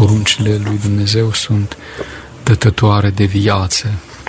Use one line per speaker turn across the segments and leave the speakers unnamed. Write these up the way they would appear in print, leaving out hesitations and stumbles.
poruncile lui Dumnezeu sunt dătătoare de viață.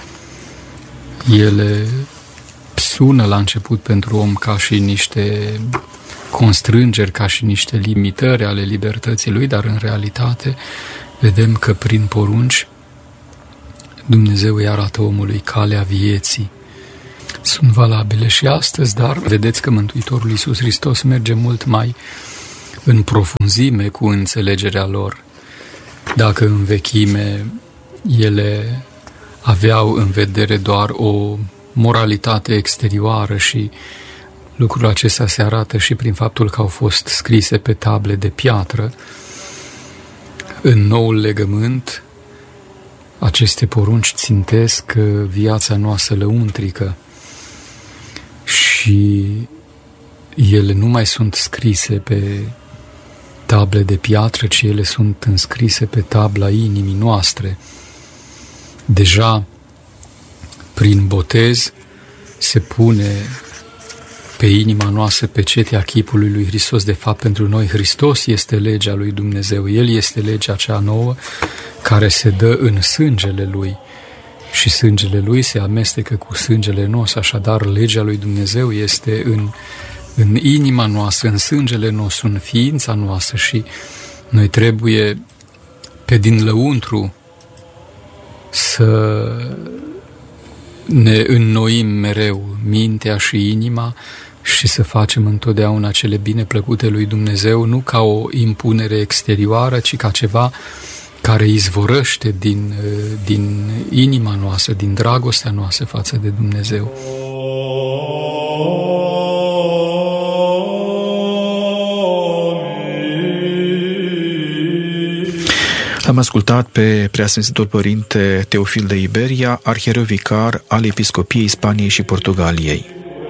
Ele sună la început pentru om ca și niște constrângeri, ca și niște limitări ale libertății lui, dar în realitate vedem că prin porunci Dumnezeu îi arată omului calea vieții. Sunt valabile și astăzi, dar vedeți că Mântuitorul Iisus Hristos merge mult mai în profunzime cu înțelegerea lor. Dacă în vechime ele aveau în vedere doar o moralitate exterioară și lucrul acesta se arată și prin faptul că au fost scrise pe table de piatră, în noul legământ aceste porunci țintesc viața noastră lăuntrică și ele nu mai sunt scrise pe table de piatră, ci ele sunt înscrise pe tabla inimii noastre. Deja prin botez se pune pe inima noastră pecetea chipului lui Hristos. De fapt, pentru noi Hristos este legea lui Dumnezeu. El este legea cea nouă care se dă în sângele lui și sângele lui se amestecă cu sângele nostru. Așadar, legea lui Dumnezeu este în inima noastră, în sângele nostru, în ființa noastră și noi trebuie pe din lăuntru să ne înnoim mereu mintea și inima și să facem întotdeauna cele bine plăcute lui Dumnezeu, nu ca o impunere exterioară, ci ca ceva care izvorăște din inima noastră, din dragostea noastră față de Dumnezeu.
Am ascultat pe Preasfințitul Părinte Teofil de Iberia, arhiereu vicar al Episcopiei Spaniei și Portugaliei.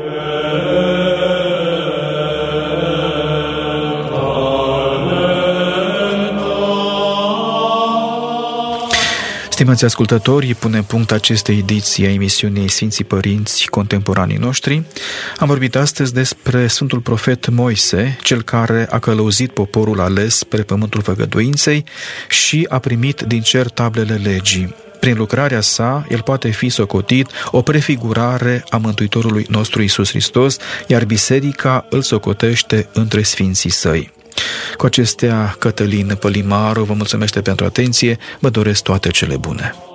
Stimați ascultători, punem punct acestei ediții a emisiunii Sfinții Părinți Contemporanii Noștri. Am vorbit astăzi despre Sfântul Profet Moise, cel care a călăuzit poporul ales spre pământul făgăduinței și a primit din cer tablele legii. Prin lucrarea sa, el poate fi socotit o prefigurare a Mântuitorului nostru Iisus Hristos, iar biserica îl socotește între sfinții săi. Cu acestea, Cătălin Pălimaru vă mulțumește pentru atenție, vă doresc toate cele bune.